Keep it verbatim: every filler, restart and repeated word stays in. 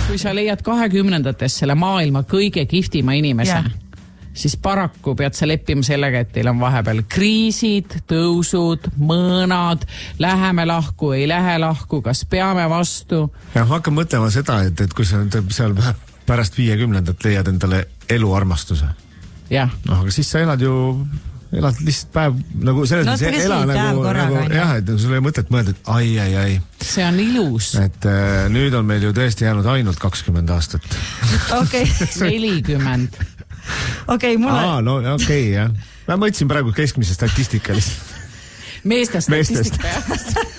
kui sa leiad kahekümnendates selle maailma kõige kihvtima inimese, yeah. siis paraku pead sa leppima sellega, et teil on vahepeal kriisid, tõusud, mõõnad, läheme lahku, ei lähe lahku, kas peame vastu. Ja hakka mõtlema seda, et, et kui sa seal pärast viiekümnendat leiad endale eluarmastuse. Jah. No, aga siis sa elad ju... elad lihtsalt päev, nagu selles no, mõttes ela nagu, nagu jah, et sul ei mõtet mõelda, et ai, ai, ai. See on ilus. Et äh, nüüd on meil ju tõesti jäänud ainult kakskümmend aastat. Okei. nelikümmend. Okei, mulle... Aa, no okei, okay, jah. Ma mõtlesin praegu keskmise statistika lihtsalt. Meeste statistika.